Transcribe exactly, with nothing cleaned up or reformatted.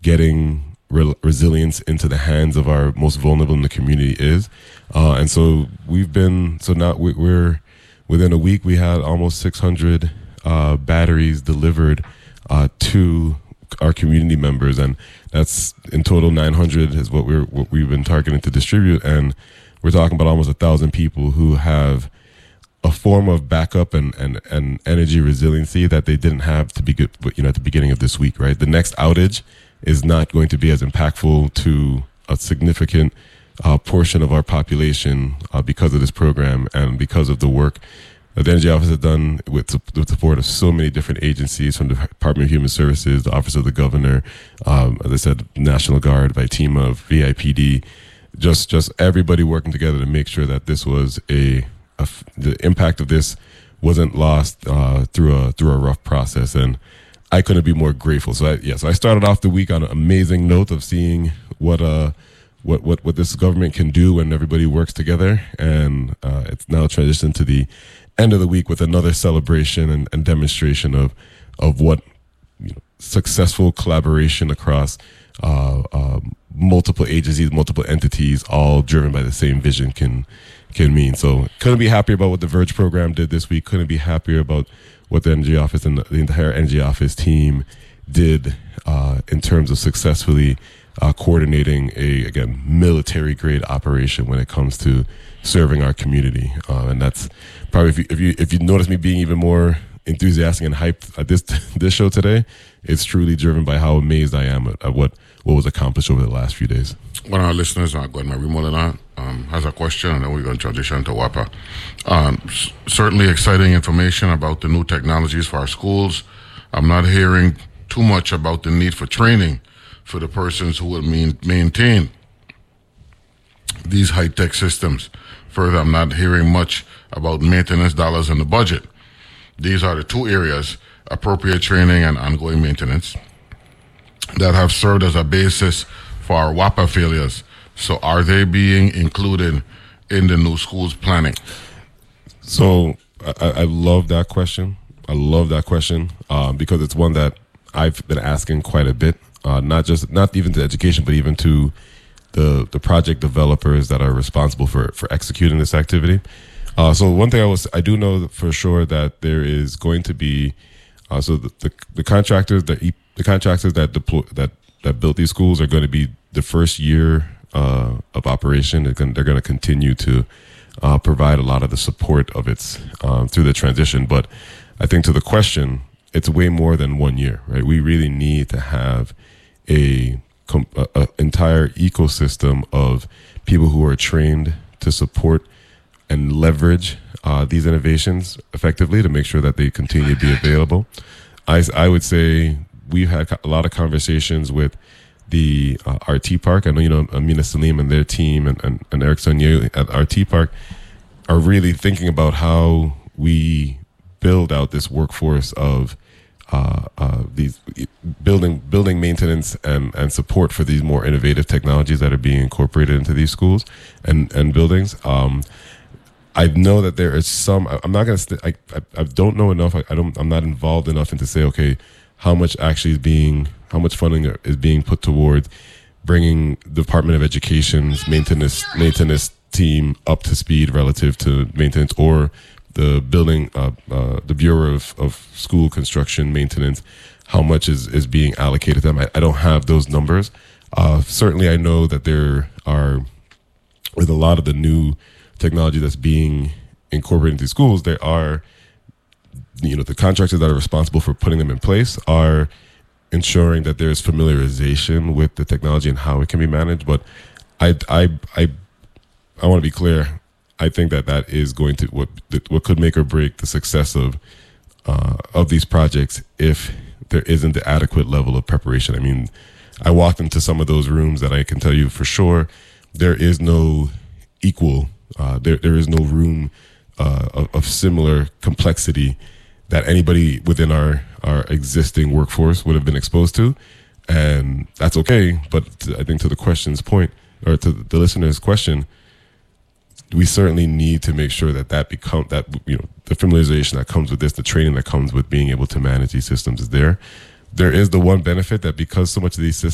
getting re- resilience into the hands of our most vulnerable in the community is. Uh, and so we've been, so now we, we're, within a week, we had almost six hundred uh, batteries delivered uh, to our community members. And that's in total nine hundred is what we're, what we've been targeting to distribute. And we're talking about almost a thousand people who have a form of backup and, and, and energy resiliency that they didn't have to be good, you know, at the beginning of this week, right? The next outage is not going to be as impactful to a significant uh, portion of our population uh, because of this program and because of the work that the Energy Office has done with the with support of so many different agencies, from the Department of Human Services, the Office of the Governor, um, as I said, National Guard, VITEMA, V I P D, just just everybody working together to make sure that this was a Uh, the impact of this wasn't lost uh, through a through a rough process, and I couldn't be more grateful. So I, yeah, so I started off the week on an amazing note of seeing what uh what what what this government can do when everybody works together, and uh, it's now transitioned to the end of the week with another celebration and, and demonstration of of what, you know, successful collaboration across uh, uh, multiple agencies, multiple entities, all driven by the same vision can. can mean. So couldn't be happier about what the Verge program did this week. Couldn't be happier about what the Energy Office and the entire Energy Office team did uh, in terms of successfully uh, coordinating a, again, military grade operation when it comes to serving our community. Uh, and that's probably, if you, if you, if you notice me being even more enthusiastic and hyped at this, this show today, it's truly driven by how amazed I am at, at what, what was accomplished over the last few days. One of our listeners, uh, Gwen Marie Molina, um, has a question, and then we're going to transition to WAPA. Um, s- certainly exciting information about the new technologies for our schools. I'm not hearing too much about the need for training for the persons who will mean, maintain these high-tech systems. Further, I'm not hearing much about maintenance dollars in the budget. These are the two areas, appropriate training and ongoing maintenance, that have served as a basis for our WAPA failures. So are they being included in the new schools planning? So I, I love that question. I love that question uh, because it's one that I've been asking quite a bit, uh, not just, not even to education, but even to the the project developers that are responsible for, for executing this activity. Uh, so one thing I was, I do know for sure that there is going to be, uh, so the, the, the contractors, the, the contractors that deploy, that that built these schools are going to be the first year uh, of operation. They're going, they're going to continue to uh, provide a lot of the support of its um, through the transition. But I think to the question, it's way more than one year, right? We really need to have a, a, a entire ecosystem of people who are trained to support and leverage uh, these innovations effectively to make sure that they continue to be available. I, I would say we've had a lot of conversations with the uh, R T Park. I know, you know, Amina Salim and their team and, and, and Eric Sonier at R T Park are really thinking about how we build out this workforce of uh, uh, these building building maintenance and, and support for these more innovative technologies that are being incorporated into these schools and, and buildings. Um, I know that there is some, I'm not going to, st- I, I, I don't know enough. I, I don't, I'm not involved enough into say, okay, how much actually is being, how much funding is being put towards bringing the Department of Education's maintenance maintenance team up to speed relative to maintenance, or the building, uh, uh, the Bureau of, of School Construction Maintenance, how much is, is being allocated to them. I, I don't have those numbers. Uh, certainly I know that there are, with a lot of the new technology that's being incorporated into schools, there are, you know, the contractors that are responsible for putting them in place are ensuring that there's familiarization with the technology and how it can be managed. But I, I, I, I want to be clear. I think that that is going to what what could make or break the success of uh, of these projects if there isn't the adequate level of preparation. I mean, I walked into some of those rooms that I can tell you for sure there is no equal. Uh, there there is no room uh, of, of similar complexity that anybody within our, our existing workforce would have been exposed to. And that's okay. But to, I think to the question's point, or to the listener's question, we certainly need to make sure that that become that, you know, the familiarization that comes with this, the training that comes with being able to manage these systems is there. There is the one benefit that because so much of these systems